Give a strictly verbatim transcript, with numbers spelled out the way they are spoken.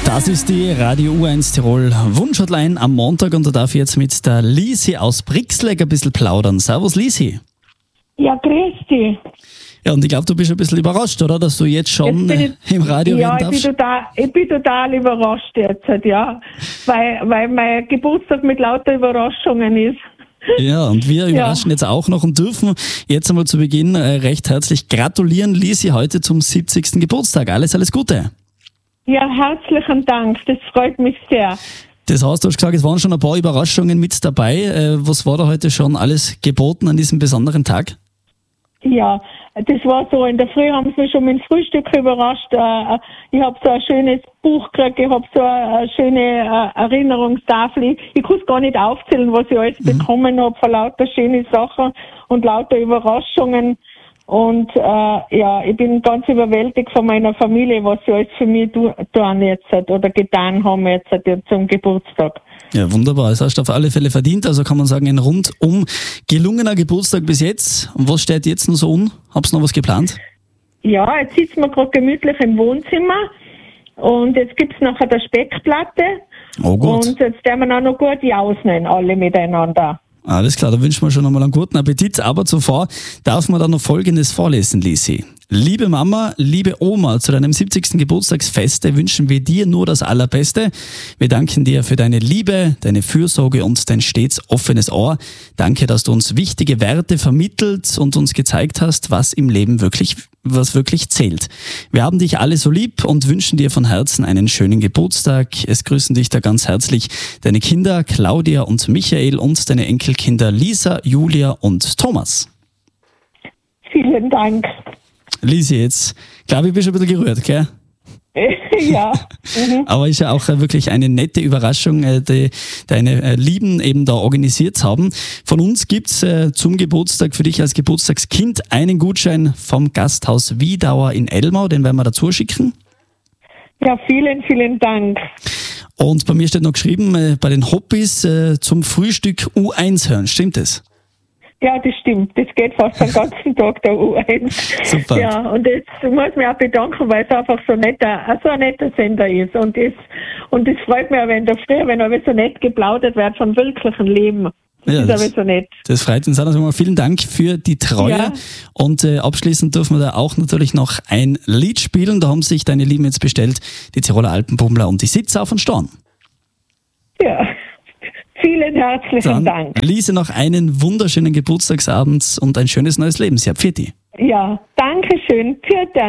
Das ist die Radio U eins Tirol Wunschhotline am Montag und da darf ich jetzt mit der Lisi aus Brixlegg ein bisschen plaudern. Servus Lisi. Ja, grüß dich. Ja, und ich glaube, du bist ein bisschen überrascht, oder? Dass du jetzt schon Jetzt ich, im Radio ja, reden darfst. Ja, ich bin total, ich bin total überrascht jetzt, ja. Weil, weil mein Geburtstag mit lauter Überraschungen ist. Ja, und wir überraschen Ja. jetzt auch noch und dürfen jetzt einmal zu Beginn äh, recht herzlich gratulieren, Lisi, heute zum siebzigsten Geburtstag. Alles, alles Gute. Ja, herzlichen Dank, das freut mich sehr. Das heißt, du hast gesagt, es waren schon ein paar Überraschungen mit dabei. Äh, was war da heute schon alles geboten an diesem besonderen Tag? Ja, das war so, in der Früh haben sie mich schon mit dem Frühstück überrascht. Äh, Ich habe so ein schönes Buch gekriegt, ich habe so eine schöne äh, Erinnerungstafel. Ich kann es gar nicht aufzählen, was ich alles Mhm. bekommen habe, von lauter schöne Sachen und lauter Überraschungen. Und äh, ja, ich bin ganz überwältigt von meiner Familie, was sie alles für mich tu- tun jetzt oder getan haben jetzt zum Geburtstag. Ja, wunderbar. Das hast du auf alle Fälle verdient. Also kann man sagen, ein rundum gelungener Geburtstag bis jetzt. Und was steht jetzt noch so an? Hab's noch was geplant? Ja, jetzt sitzen wir gerade gemütlich im Wohnzimmer und jetzt gibt's nachher der Speckplatte. Oh gut. Und jetzt werden wir auch noch gut ausnehmen, alle miteinander. Alles klar, da wünschen wir schon einmal einen guten Appetit. Aber zuvor darf man dann noch Folgendes vorlesen, Lisi. Liebe Mama, liebe Oma, zu deinem siebzigsten Geburtstagsfeste wünschen wir dir nur das Allerbeste. Wir danken dir für deine Liebe, deine Fürsorge und dein stets offenes Ohr. Danke, dass du uns wichtige Werte vermittelt und uns gezeigt hast, was im Leben wirklich, was wirklich zählt. Wir haben dich alle so lieb und wünschen dir von Herzen einen schönen Geburtstag. Es grüßen dich da ganz herzlich deine Kinder Claudia und Michael und deine Enkelkinder Lisa, Julia und Thomas. Vielen Dank. Lisi, jetzt glaube ich, bist du ein bisschen gerührt, gell? Ja. Mhm. Aber ist ja auch äh, wirklich eine nette Überraschung, äh, die deine äh, Lieben eben da organisiert haben. Von uns gibt's äh, zum Geburtstag für dich als Geburtstagskind einen Gutschein vom Gasthaus Wiedauer in Elmau, den werden wir dazu schicken. Ja, vielen, vielen Dank. Und bei mir steht noch geschrieben, äh, bei den Hobbys äh, zum Frühstück U eins hören, stimmt das? Ja, das stimmt. Das geht fast den ganzen Tag der U eins. Super. Ja, und jetzt muss ich mich auch bedanken, weil es einfach so, netter, so ein netter Sender ist. Und das, und das freut mich auch, wenn da früher, wenn aber so nett geplaudert wird vom wirklichen Leben. Das Ja, ist das- aber so nett. Das freut uns auch. Also mal vielen Dank für die Treue. Ja. Und äh, abschließend dürfen wir da auch natürlich noch ein Lied spielen. Da haben sich deine Lieben jetzt bestellt, die Tiroler Alpenbummler und die Sitzer auf den Storn. Ja. Vielen herzlichen Dann Dank. Lise noch einen wunderschönen Geburtstagsabend und ein schönes neues Lebensjahr. Pfiat dich. Ja, danke schön. Vielen Dank.